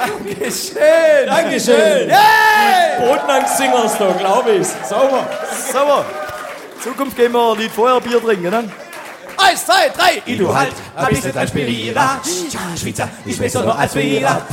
Dankeschön. Dankeschön. Yay! Bodenangst-Singers da, glaube ich. Sauber. Sauber. Zukunft gehen wir nicht vorher Bier trinken, dann. 1, 2, 3. Du halt, hab ich nicht ein Spieler. Schweizer, ich weiß doch nur als Spieler.